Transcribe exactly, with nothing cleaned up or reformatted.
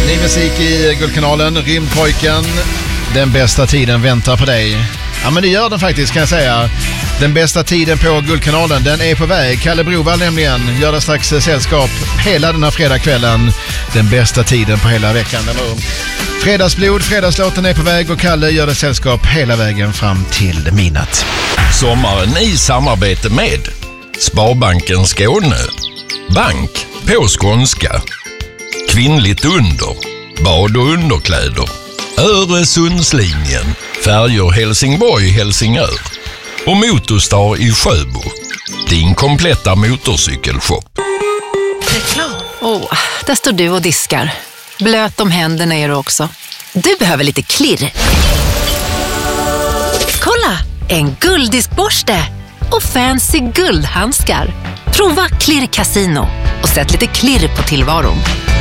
Ny musik i Guldkanalen, Rymdpojken. Den bästa tiden väntar på dig. Ja, men det gör den faktiskt, kan jag säga. Den bästa tiden på Guldkanalen, den är på väg. Kalle Brovall nämligen gör det strax sällskap hela den här fredagskvällen. Den bästa tiden på hela veckan. Fredagsblod, fredagslåten är på väg och Kalle gör det sällskap hela vägen fram till midnatt. Sommaren i samarbete med Sparbanken Skåne. Bank på skånska. Kvinnligt under. Bad- och underkläder. Öresundslinjen. Färjor Helsingborg, Helsingör. Och Motorstar i Sjöbo. Din kompletta motorcykelshop. Reklam. Åh, oh, där står du och diskar. Blöt om händerna är du också. Du behöver lite klirr. Kolla, en gulddiskborste och fancy guldhandskar. Prova Klirr Casino och sätt lite klirr på tillvaron.